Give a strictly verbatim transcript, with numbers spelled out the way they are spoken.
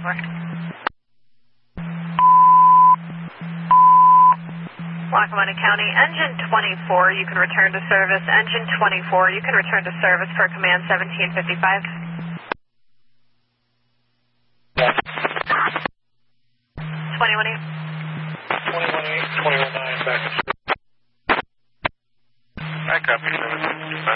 four. Lackawanna County, engine twenty-four, you can return to service. Engine twenty-four, you can return to service for command seventeen fifty-five. twenty-one eight. twenty-one eight, twenty-one nine, back to service. I copy service.